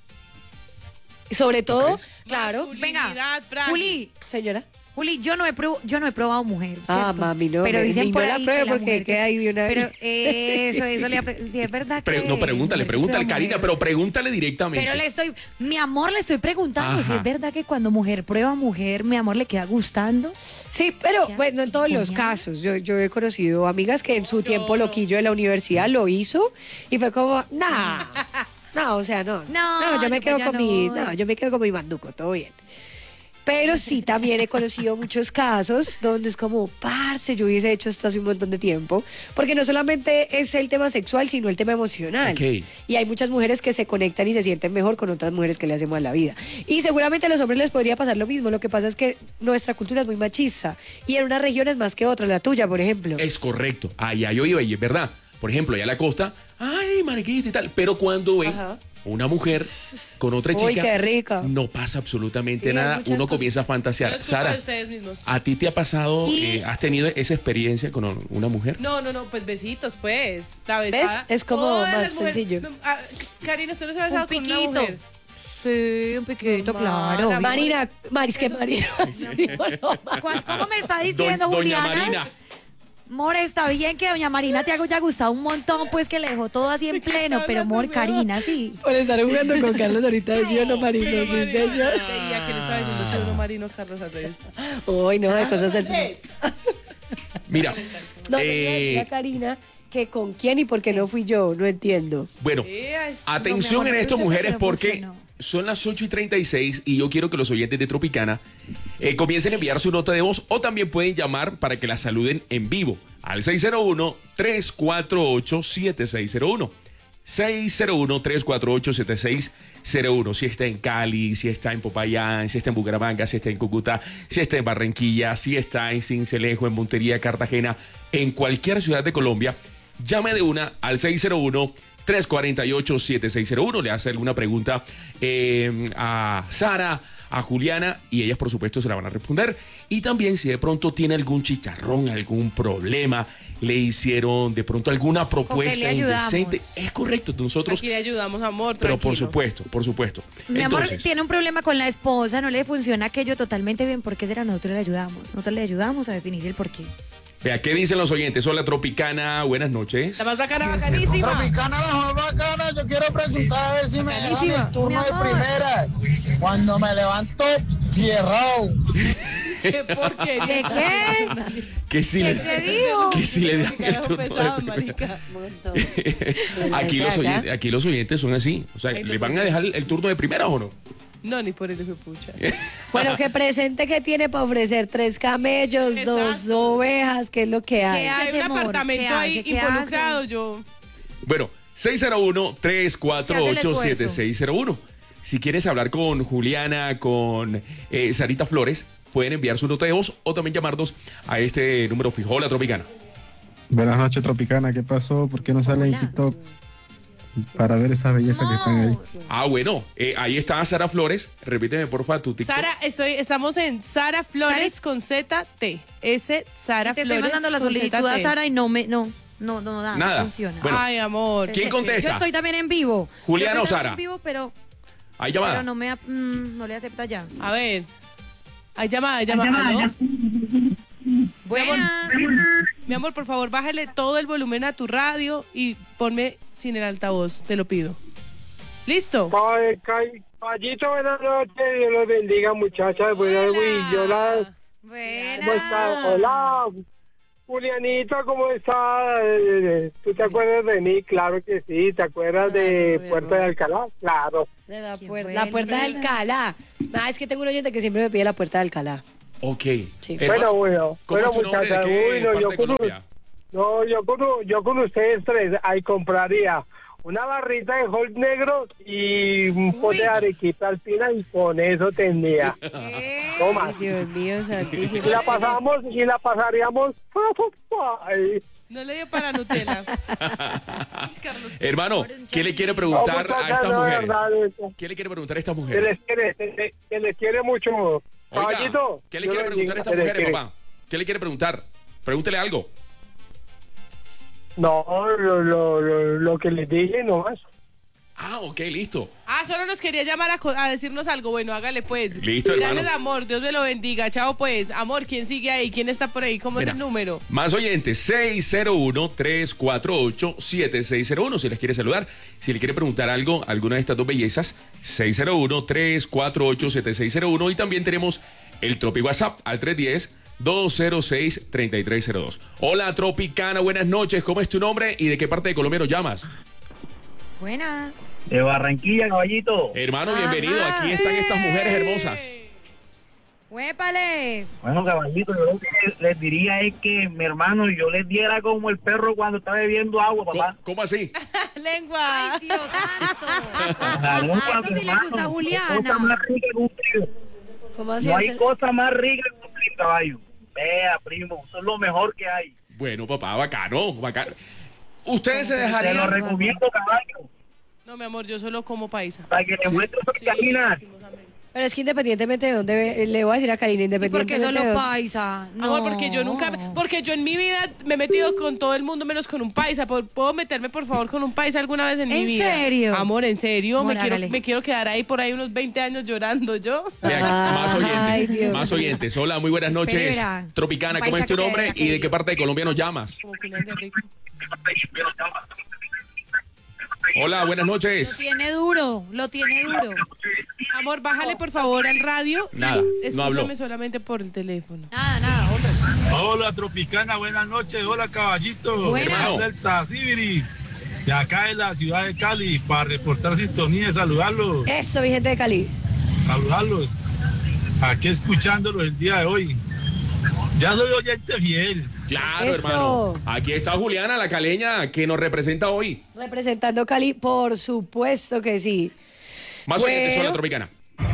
Sobre todo,
crees?
claro,
Venga,
Masculinidad frágil.
Juli,
señora.
Juli, yo no he prob- yo no he probado mujer.
Ah,
¿cierto?
mami, no,
Pero
me-
dicen
ni
por
no la
ahí
pruebe
que la
porque
mujer
queda ahí de una
Pero
vez.
eso, eso le apre- sí es verdad que
Pre- no, pregúntale,
mujer que
pregúntale,
prueba
Karina,
mujer.
pero pregúntale directamente.
Pero le estoy, mi amor, le estoy preguntando si
Ajá.
es verdad que cuando mujer prueba mujer, mi amor le queda gustando.
Sí, pero
Ya.
bueno, en todos los
Coñac.
casos. Yo, yo he conocido amigas que en su tiempo loquillo de la universidad lo hizo y fue como, nah, no, o sea, no.
No,
yo me
yo
quedo
pues ya
con mi,
no.
no, yo me quedo con mi manduco, todo bien. Pero sí también he conocido muchos casos donde es como, parce, yo hubiese hecho esto hace un montón de tiempo. Porque no solamente es el tema sexual, sino el tema emocional.
Ok.
Y hay muchas mujeres que se conectan y se sienten mejor con otras mujeres que le hacen mal la vida. Y seguramente a los hombres les podría pasar lo mismo. Lo que pasa es que nuestra cultura es muy machista. Y en unas regiones más que otras, la tuya, por ejemplo.
Es correcto. Allá yo iba y es verdad. Por ejemplo, allá en la costa, ay, mariquita y tal. Pero cuando ven
Ajá.
una mujer con otra
Uy,
chica,
qué rica.
no pasa absolutamente
Sí, hay
nada.
muchas
Uno
cosas.
comienza a
No
fantasear.
es culpa
Sara,
de ustedes mismos.
¿a ti te ha pasado,
Y-
eh, has tenido esa experiencia con una mujer?
No, no, no, pues besitos, pues. La
¿Ves?
besada.
Es como
Todas
más
las mujeres-
sencillo.
No, ah, Karina, ¿usted no se ha besado
Un
con una
piquito.
mujer?
Sí, un piquito,
No,
claro.
la
Marina, Maris, que Marina. Sí, no, no.
¿Cuál- ¿Cómo me está
Do-
diciendo,
Doña
Juliana?
Marina.
Mor, está bien que doña Marina te haya gustado un montón, pues que le dejó todo así en pleno, pero Mor, Karina, sí.
Por estar jugando con Carlos ahorita, ¿sí o no, Marino?
Pero
Sí,
Marina,
señor.
veía que le estaba diciendo si uno marino Carlos Andrés.
Uy, no, de cosas del...
Mira,
No, le iba a decir
eh,
a Karina que con quién y por qué no fui yo, no entiendo.
bueno,
Ea, es-
atención
no, mi amor,
en esto,
yo sé
mujeres,
que no
porque
funcionó.
son las ocho y treinta y seis y yo quiero que los oyentes de Tropicana eh, comiencen a enviar su nota de voz o también pueden llamar para que la saluden en vivo al seis cero uno, tres cuatro ocho, siete seis cero uno. seis cero uno, tres cuatro ocho, siete seis cero uno. Si está en Cali, si está en Popayán, si está en Bucaramanga, si está en Cúcuta, si está en Barranquilla, si está en Sincelejo, en Montería, Cartagena, en cualquier ciudad de Colombia, llame de una al seis cero uno, tres cuatro ocho, siete seis cero uno. Le hace alguna pregunta eh, a Sara, a Juliana, y ellas por supuesto se la van a responder. Y también si de pronto tiene algún chicharrón, algún problema, le hicieron de pronto alguna propuesta
le ayudamos.
indecente. Es correcto, nosotros,
Aquí le ayudamos, amor,
pero por
tranquilo.
supuesto, por supuesto.
Mi amor
Entonces,
tiene un problema con la esposa, no le funciona aquello totalmente bien. ¿Por qué será? Nosotros le ayudamos. Nosotros le ayudamos a definir el porqué.
vea, ¿qué dicen los oyentes? Hola Tropicana, buenas noches.
La más bacana, bacanísima.
Tropicana, la más bacana, yo quiero preguntar a ver si me dejan el turno de
Mi amor.
primeras. Cuando me levanto, fierrado.
Qué porquería.
¿Qué qué?
Que sí
¿Qué
le,
te dijo?
que sí le dan
¿Qué
el
carajo
turno de
pensaban,
primera.
marica?
Aquí los, oyentes, aquí los oyentes son así. O sea, ¿le van a dejar el turno de primera o no?
No, ni por el hijo de pucha.
Bueno, que presente que tiene para ofrecer tres camellos, dos
Exacto.
ovejas, ¿qué es lo que hay?
¿Qué
Si hay
hace,
un
amor?
apartamento
¿Qué
ahí
hace? ¿Qué
involucrado,
hace?
yo.
Bueno, seis cero uno, tres cuatro
Se hace el
ocho, siete
esfuerzo.
seis cero uno. Si quieres hablar con Juliana, con eh, Sarita Flores, pueden enviar su nota de voz o también llamarnos a este número fijo. Hola, Tropicana.
Buenas noches, Tropicana. ¿Qué pasó? ¿Por qué no sale en
Hola.
TikTok? Para ver esas bellezas que están ahí.
Ah, bueno, eh, ahí está Sara Flores. Repíteme, porfa, tu TikTok.
Sara, estoy, estamos en Sara Flores con Z T. S Sara
Te
Flores.
estoy mandando la
con
solicitud
Z
a
T.
Sara y no me, no, no, no, nada,
Nada.
no funciona.
Bueno.
Ay, amor.
¿Quién contesta?
Yo estoy también en vivo.
Juliana
Yo
o
estoy
Sara.
también en vivo, pero,
Hay llamada.
pero no me, mm, no le acepta ya.
A ver. Hay llamada, hay llamada, ¿no?
Buenas.
Mi amor, por favor, bájale todo el volumen a tu radio y ponme sin el altavoz, te lo pido. ¿Listo?
Ay, Cay- Caballito, buenas noches, Dios los bendiga, muchachas. Buenas noches, yo la-
Buenas.
¿Cómo está? Hola, Julianita, ¿cómo está? Eh, ¿Tú te acuerdas de mí? Claro que sí. ¿Te acuerdas de
Claro,
Puerto de Alcalá? Claro.
De la,
Qué
puerta,
bueno.
la puerta de Alcalá. Ah, es que tengo un oyente que siempre me pide la puerta de Alcalá.
Ok.
Sí.
Hermano,
Bueno, bueno.
¿cómo
Bueno,
es tu nombre? ¿De
muchachas.
qué
Uy, no,
parte
yo
de
con,
Colombia?
no, yo con, yo con ustedes tres ahí compraría una barrita de hot negro y un pote de arequipa al final y con eso tendría. Toma.
Ay, Dios mío, santísimo.
Y la pasamos y la pasaríamos. Ay.
No le dio para Nutella. Carlos,
Hermano, ¿qué le quiere
No,
preguntar a
muchachas,
estas
no,
mujeres?
verdad, eso.
¿Qué le quiere preguntar a estas
Que
mujeres?
les quiere, que les- que les quiere mucho.
Oiga,
Caballito,
¿qué le
Dios
quiere
lo
preguntar a
bendiga,
estas
que les
mujeres,
quiere.
papá? ¿Qué le quiere preguntar? Pregúntele algo.
No, lo, lo, lo, lo que les dije nomás.
Ah, ok, listo.
Ah, solo nos quería llamar a, co- a decirnos algo. Bueno, hágale pues.
Listo,
Gracias,
hermano.
amor. Dios me lo bendiga. Chao, pues. Amor, ¿quién sigue ahí? ¿Quién está por ahí? ¿Cómo
Mira,
es el número?
Más oyentes, seis cero uno, tres cuatro ocho, siete seis cero uno. Si les quiere saludar, si le quiere preguntar algo, alguna de estas dos bellezas, seis cero uno, tres cuatro ocho, siete seis cero uno. Y también tenemos el Tropi WhatsApp al tres uno cero, dos cero seis, tres tres cero dos. Hola, Tropicana, buenas noches. ¿Cómo es tu nombre y de qué parte de Colombia nos llamas?
Buenas.
De Barranquilla, caballito.
Hermano, bienvenido. Aquí están estas mujeres hermosas.
¡Huépale!
Bueno, caballito, yo lo que les diría es que, mi hermano, yo les diera como el perro cuando está bebiendo agua, papá.
¿Cómo, cómo así?
Lengua.
¡Ay, Dios santo!
La lengua,
Eso sí
mi
le
hermano,
gusta a
no hay
Juliana.
cosa más rica que un trío.
¿Cómo así?
No hay
José?
cosa más rica que un trío, caballo. Vea, primo, eso es lo mejor que hay.
Bueno, papá, bacano, bacano. ¿Ustedes se
Te lo
dejarían?
recomiendo, caballo,
No, mi amor, yo solo como paisa.
para que le muestres sus caminas.
Pero es que independientemente de dónde ve- le voy a decir a Karina,
¿Y por qué
independientemente
solo
de dónde-
paisa? No.
Amor, porque yo nunca, porque yo en mi vida me he metido con todo el mundo menos con un paisa. ¿Puedo puedo meterme, por favor, con un paisa alguna vez en, mi
¿En
vida?
serio?
Amor, en serio,
Amor,
me quiero,
hágale.
me quiero quedar ahí por ahí unos veinte años llorando yo.
Vean, más oyentes,
Ay, Dios.
más oyentes. Hola, muy buenas noches.
Espera.
Tropicana,
Un
¿cómo es tu
paisa
nombre
que-
y de qué parte de Colombia nos llamas?
Como Julián de Rico.
Hola, buenas
Lo
noches.
tiene duro, lo tiene duro.
Amor, bájale por favor al radio.
Nada, no habló.
Escúchame solamente por el teléfono.
Nada, nada, otro.
Hola, Tropicana, buenas noches. Hola, caballito.
Buenas.
Hermano.
Delta Sibiris, de acá en la ciudad de Cali, para reportar sintonía y saludarlos.
Eso, mi gente de Cali.
Saludarlos. Aquí escuchándolos el día de hoy. Ya soy oyente fiel.
Claro,
Eso.
hermano. Aquí está Juliana, la caleña, que nos representa hoy.
Representando Cali, por supuesto que sí.
Más
Bueno.
oyentes, hola, Tropicana.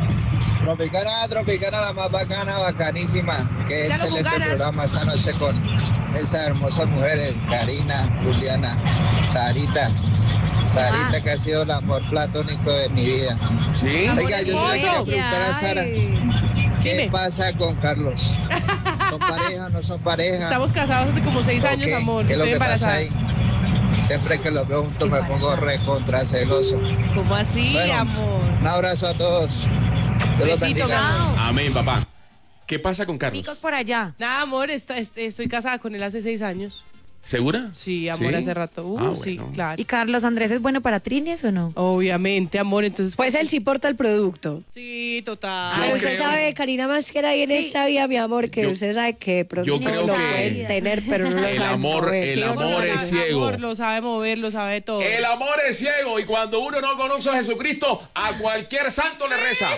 Tropicana, Tropicana, la más bacana, bacanísima. Qué
Ya lo con
excelente
ganas.
programa esta noche con esas hermosas mujeres, Karina, Juliana, Sarita. Sarita,
Ah.
que ha sido el amor platónico de mi vida.
¿Sí?
Oiga, yo se le quería preguntar a Sara, ¿qué
Dime.
pasa con Carlos? ¿Son pareja, no son pareja?
Estamos casados hace como seis
¿O
años,
qué?
amor.
¿Qué es lo
Estoy
que pasa
embarazada.
ahí? Siempre que los veo juntos me pongo recontra celoso.
¿Cómo así,
Bueno,
amor?
un abrazo a todos. Dios los
Besito,
bendiga.
Chao.
Amén, papá. ¿Qué pasa con Carlos?
Picos por allá.
Nada, amor, est- est- estoy casada con él hace seis años.
¿Segura?
Sí, amor, hace rato. Uh,
Ah,
sí,
bueno.
claro.
¿Y Carlos Andrés es bueno para trines o no?
Obviamente, amor, entonces...
Pues él sí porta el producto.
Sí, total.
Yo
Pero usted
creo-
sabe, Karina Masquera, y en
Sí.
esa vida, mi amor, que
Yo-
usted sabe que producto
creo
lo
que
pueden tener, pero no lo
el
saben
amor-
mover,
el
¿sí o no?
amor es ciego.
Amor, lo sabe mover, lo sabe todo.
El amor es ciego y cuando uno no conoce a Jesucristo, a cualquier santo le reza.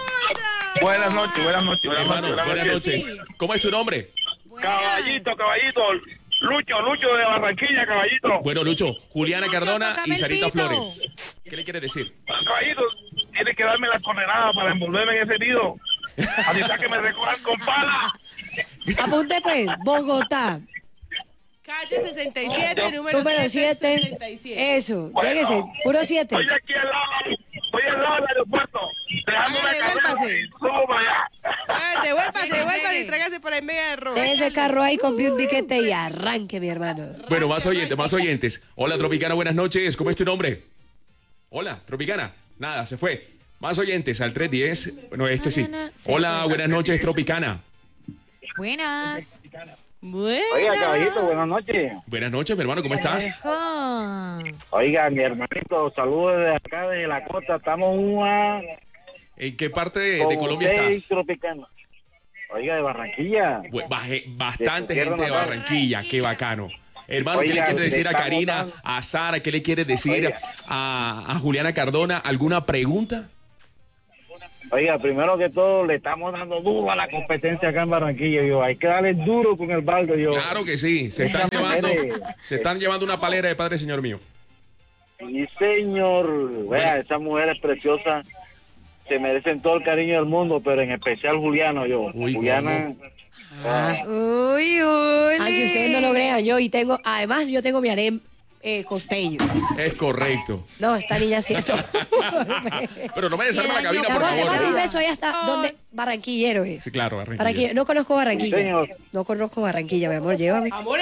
Buenas noches, buenas noches, buenas
Hermano,
noches.
buenas noches. ¿Cómo es tu nombre?
Caballito, caballito. Lucho, Lucho de Barranquilla, caballito.
Bueno, Lucho, Juliana
Lucho,
Cardona
tócame
y
el
Sarita
pito.
Flores. ¿Qué le quieres decir?
Caballito, tiene que darme la coordenada para envolverme en ese nido. Así está que me recojan con pala.
Apunte pues, Bogotá,
Calle sesenta y siete, número,
número
siete,
siete.
sesenta y siete.
Eso, lléguese, puro siete.
Estoy aquí al lado, estoy al lado del aeropuerto. Dejando una
Hágale,
carrera
vuélvase.
y subo para allá.
Ah, devuélvase, devuélvase y tráigase por ahí media de rojo.
Deje ese carro ahí, compre un tiquete y arranque, mi hermano.
Bueno, más oyentes, más oyentes. Hola, Tropicana, buenas noches. ¿Cómo es tu nombre? Hola, Tropicana. Nada, se fue. Más oyentes al tres diez. Bueno, este sí. Hola, buenas noches, Tropicana.
Buenas.
Bueno.
Oiga, caballito, buenas noches.
Buenas noches, mi hermano, ¿cómo estás?
Ah.
Oiga, mi hermanito, saludos desde acá, de la costa. Estamos una...
¿En qué parte de, de Colombia estás?
Tropicana. Oiga, de Barranquilla.
Bu- baje- Bastante
De tu tierra
gente de
natal.
Barranquilla, qué bacano. Hermano, ¿qué le
Oiga,
quieres
le
decir a
estamos
Karina,
dando-
a Sara? ¿Qué le quieres decir
Oiga.
a, a Juliana Cardona? ¿Alguna pregunta?
Oiga, primero que todo, le estamos dando duro a la competencia acá en Barranquilla, yo. Hay que darle duro con el balde, yo.
Claro que sí. Se están
Esta
llevando,
mujer
se están llevando una palera de Padre Señor mío.
Sí, señor. Vea, esas mujeres preciosas se merecen todo el cariño del mundo, pero en especial Juliano, yo.
Uy,
Juliana. ah,
Uy, uy.
Aunque ustedes no lo crean, yo y tengo, además yo tengo mi harem eh, costeño.
Es correcto.
No, esta niña sí esto.
Pero no me desarme la
Qué
cabina,
daño,
por
Amor, te mando un
favor.
beso ahí hasta donde Barranquillero es.
Sí, claro, Barranquilla.
Barranquilla. No conozco Barranquilla.
Sí, señor.
No conozco Barranquilla, mi amor, llévame.
Amor,